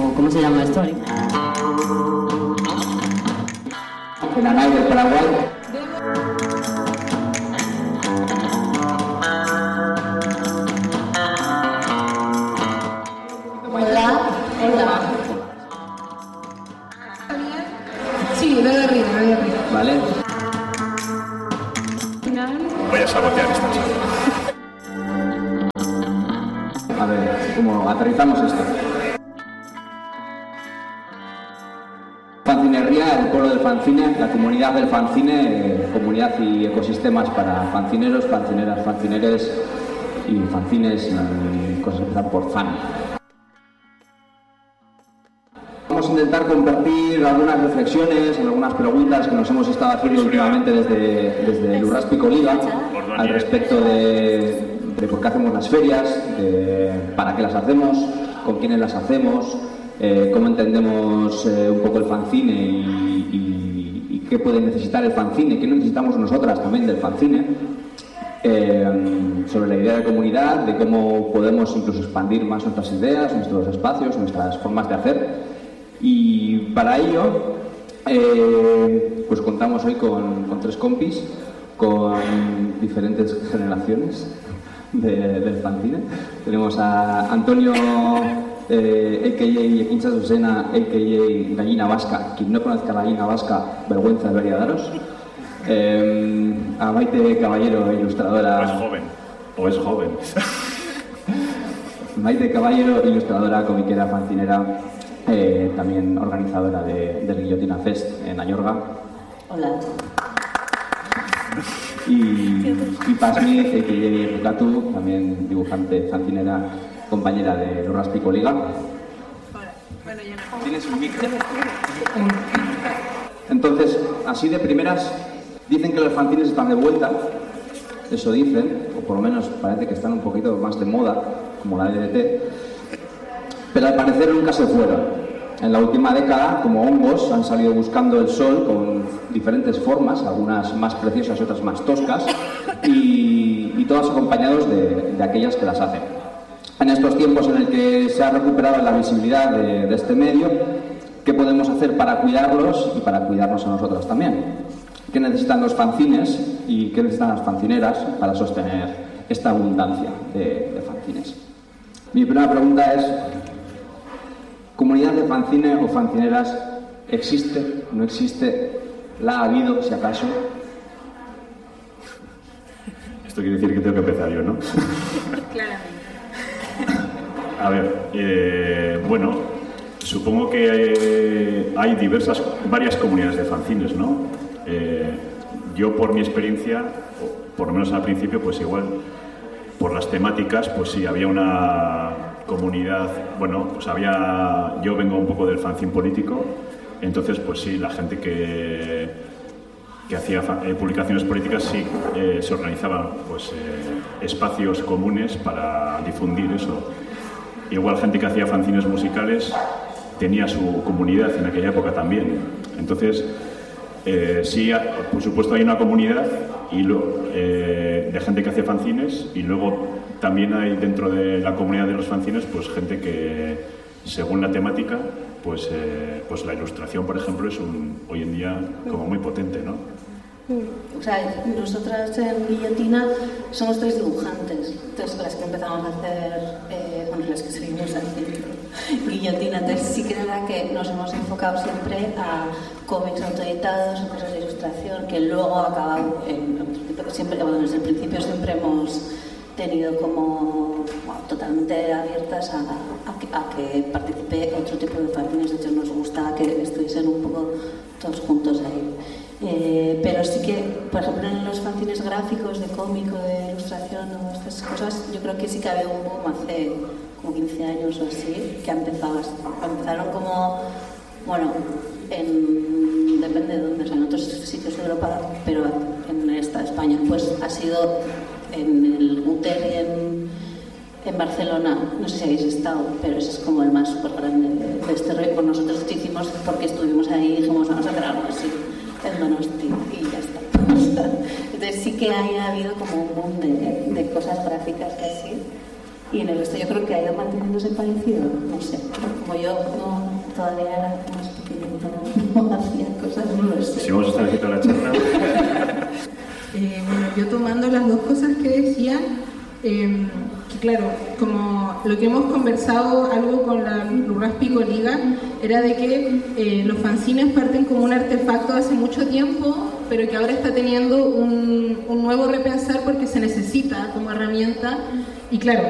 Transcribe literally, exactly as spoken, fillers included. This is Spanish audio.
¿Cómo, cómo se llama esto? Enanay del Paraguay. Hola, hola. Sí, de arriba, de arriba. Vale. Voy a sabotear esta charla. A ver, ¿cómo aterrizamos esto? Fancinería, el pueblo del fanzine, la comunidad del fanzine, eh, comunidad y ecosistemas para fancineros, fancineras, fancineres y fanzines y cosas que están por fan. Vamos a intentar compartir algunas reflexiones, algunas preguntas que nos hemos estado haciendo últimamente desde, desde el Urraspico Liga al respecto de, de por qué hacemos las ferias, de para qué las hacemos, con quiénes las hacemos, eh, cómo entendemos eh, un poco el fanzine y, y, y qué puede necesitar el fanzine, qué necesitamos nosotras también del fanzine, eh, sobre la idea de comunidad, de cómo podemos incluso expandir más nuestras ideas, nuestros espacios, nuestras formas de hacer. Y para ello, eh, pues contamos hoy con, con tres compis, con diferentes generaciones de, del fanzine. Tenemos a Antonio, eh, a k a. Equincha Susena, a k a. Gallina Vasca. Quien no conozca a Gallina Vasca, vergüenza debería daros. Eh, a Maite Caballero, ilustradora... O es joven, o es joven. Maite Caballero, ilustradora, comiquera, fanzinera, eh, también organizadora de, del Guillotina Fest en Añorga. Hola. Y, y Pasmi, a k a. Bukatu, también dibujante, fanzinera, compañera de Urraspico Liga. Hola. Bueno, ya no. ¿Tienes un micro? Entonces, así de primeras, dicen que los fanzines están de vuelta, eso dicen, o por lo menos parece que están un poquito más de moda, como la L D T, pero al parecer nunca se fueron. En la última década, como hongos, han salido buscando el sol con diferentes formas, algunas más preciosas y otras más toscas, y, y todas acompañados de, de aquellas que las hacen. En estos tiempos en el que se ha recuperado la visibilidad de, de este medio, ¿qué podemos hacer para cuidarlos y para cuidarnos a nosotras también? ¿Qué necesitan los fanzines y qué necesitan las fanzineras para sostener esta abundancia de, de fanzines? Mi primera pregunta es, ¿comunidad de fanzine o fanzineras existe? ¿No existe? ¿La ha habido, si acaso? Esto quiere decir que tengo que empezar yo, ¿no? Claramente. A ver, eh, bueno, supongo que eh, hay diversas, varias comunidades de fanzines, ¿no? Eh, yo, por mi experiencia, o por lo menos al principio, pues igual, por las temáticas, pues sí, había una comunidad, bueno, pues había, yo vengo un poco del fanzine político, entonces, pues sí, la gente que, que hacía eh, publicaciones políticas, sí, eh, se organizaban, pues, eh, espacios comunes para difundir eso. Igual gente que hacía fanzines musicales tenía su comunidad en aquella época también. Entonces, eh, sí, por supuesto hay una comunidad y lo, eh, de gente que hace fanzines, y luego también hay dentro de la comunidad de los fanzines pues gente que, según la temática, pues, eh, pues la ilustración, por ejemplo, es un, hoy en día como muy potente, ¿no? O sea, nosotras en Guillotina somos tres dibujantes, entonces las que empezamos a hacer, eh, bueno, las que seguimos haciendo Guillotina, entonces sí que es verdad que nos hemos enfocado siempre a cómics autoeditados, cosas de ilustración, que luego ha acabado en otro tipo, que siempre, bueno, desde el principio siempre hemos tenido como bueno, totalmente abiertas a, a, que, a que participe otro tipo de fanzines. De hecho, nos gusta que estuviesen un poco todos juntos ahí. Eh, pero sí que, por ejemplo, en los fanzines gráficos de cómic o de ilustración o estas cosas, yo creo que sí que había un boom hace como quince años o así, que empezaba, empezaron como, bueno, en, depende de dónde, o sea, en otros sitios de Europa, pero en esta España, pues ha sido en el Guter y en, en Barcelona, no sé si habéis estado, pero ese es como el más súper grande de, de este rollo. Con nosotros lo hicimos porque estuvimos ahí y dijimos, vamos a hacer algo así en Donosti y ya está. Entonces sí que haya habido como un boom de, de cosas gráficas así. Y en el resto yo creo que ha ido manteniéndose parecido, no sé. Como yo no, todavía era más pequeñita, no hacía cosas, no lo sé. Si vamos a estar aquí toda la charla. Eh, bueno, yo tomando las dos cosas que decían, eh, que claro, como lo que hemos conversado algo con la Lurraspi Coliga, era de que eh, los fanzines parten como un artefacto hace mucho tiempo, pero que ahora está teniendo un, un nuevo repensar porque se necesita como herramienta. Y claro,